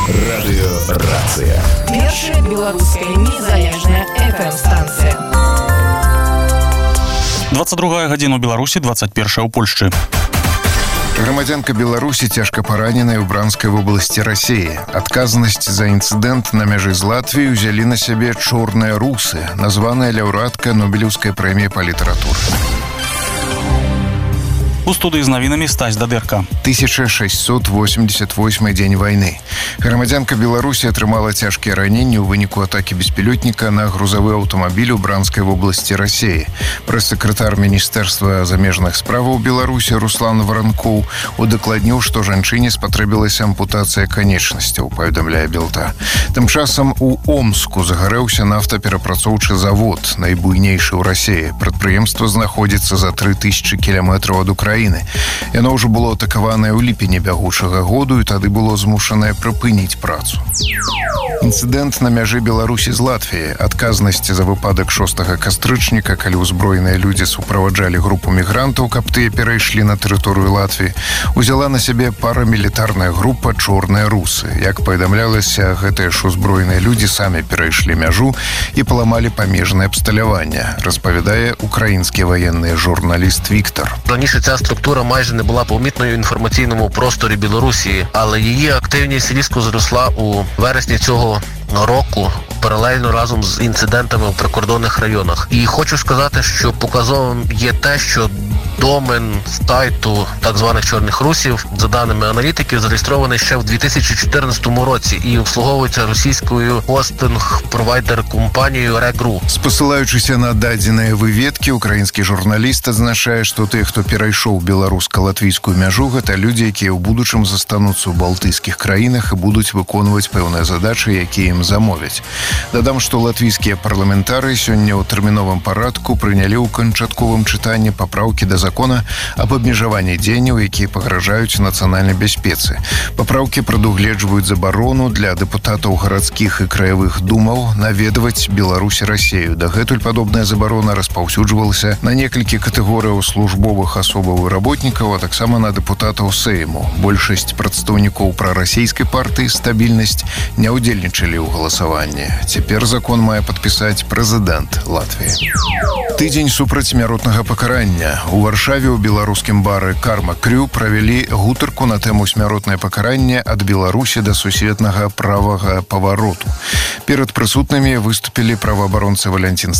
Радыёрацыя. Першая беларуская незалежная FM-станцыя. 22 гадзіна ў Беларусі, 21 ў Польшчы. Грамадзянка Беларусі цяжка параненая ў Бранскай вобласці Расіі. Адказнасць за інцыдэнт на мяжы з Латвіяй узялі на сябе чорныя русы, названая лаўрэатка Нобелеўскай прэміі па літаратуры. У студыі з навінамі Стась Дадэрка. 1688 дзень вайны. Грамадзянка Беларусі атрымала цяжкія раненні ў выніку атакі беспілётніка на грузавы аўтамабіль у Бранскай вобласці Расіі. Прэс-сакратар Міністэрства замежных справаў Беларусі Руслан Варанкоў удакладніў, што жанчыне спатрэбілася ампутацыя канечнасцяў, паведамляе Белта. Тым часам у Омску загарэўся нафтаперапрацоўчы завод, найбуйнейшы ў Расіі. Прадпрыемства знаходзіцца за 3000 кіламетраў ад Украіны. Яно ўжо было атакаванае ў ліпені бягучага году і тады было змушанае прыпыніць працу. Інцыдэнт на мяжы Беларусі з Латвіяй. Адказнасць за выпадак 6 кастрычніка, калі ўзброеныя людзі суправаджалі групу мігрантаў, каб тыя перайшлі на тэрыторыю Латвіі, узяла на сябе парамілітарная група «Чорныя русы». Як паведамлялася, гэтыя ж узброеныя людзі самі перайшлі мяжу і паламалі памежнае абсталяванне, распавядае украінскі ваенны журналіст Віктор. Раніше ця структура майже не була помітною в інформаційному просторі Білорусі, але її активність різко зросла у вересні цього року, паралельно разом з інцидентами в прикордонних районах. І хочу сказати, що показовим є те, що домен сайту так званих «Чорних русів», за даними аналітиків, зареєстрований ще в 2014 році і обслуговується російською хостинг-провайдер-компанією «Регру». Спасылаючыся на дадзеныя выведкі, украінскі журналіст адзначае, што тыя, хто перайшоў беларуска-латвійскую мяжу, гэта людзі, якія ў будучым застануцца ў балтыйскіх краінах і будуць выконваць пэўныя задачы, якія ім замовяць. Дадам, што латвійскія парламентары сёння ў тэрміновым парадку прынялі ў канчатковым чытанні папраўкі да закона аб абмежаванні дзеянняў, якія пагражаюць нацыянальнай бяспецы. Папраўкі прадугледжваюць забарону для дэпутатаў гарадскіх і краявых думаў наведваць Беларусь і Расію. Дагэтуль падобная забарона распаўсюджвалася на некалькі катэгорыяў службовых асобаў і работнікаў, а таксама на дэпутатаў Сейму. Большасць прадстаўнікоў прарасійскай партыі «Стабільнасць» не ўдзельнічалі ў галасаванні. Цяпер закон мае падпісаць прэзідэнт Латвіі. Тыдзень супраць смяротнага пакарання. У Варшаве ў беларускім бары «Карма Крю» правялі гутарку на тэму смяротнае пакаранне ад Беларусі да сусветнага правага павароту. Перад прысутнымі выступілі праваабаронцы Валянцін